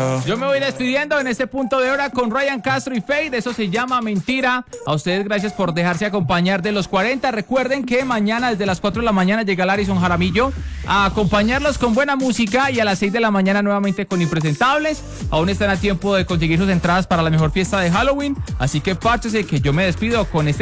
yo. Yo me voy despidiendo en este punto de hora con Ryan Castro y Fade. Eso se llama Mentira. A ustedes gracias por dejarse acompañar de los 40. Recuerden que mañana desde las 4 de la mañana llega Larison Jaramillo a acompañarlos con buena música y a las 6 de la mañana nuevamente con Impresentables. Aún están a tiempo de conseguir sus entradas para la mejor fiesta de Halloween. Así que párchese que yo me despido con este